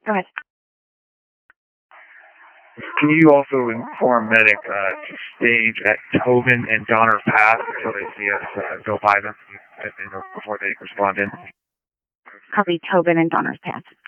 Go ahead. Can you also inform medic to stage at Tobin and Donner Path until they see us go by them before they respond in? Copy Tobin and Donner's Path.